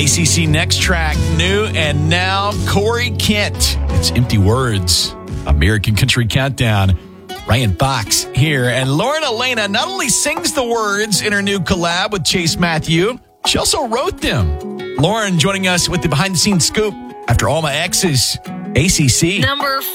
ACC Next Track, new and now Corey Kent. It's Empty Words, American Country Countdown. Ryan Fox here. And Lauren Elena not only sings the words in her new collab with Chase Matthew, she also wrote them. Lauren joining us with the behind-the-scenes scoop after All My Exes, ACC. Number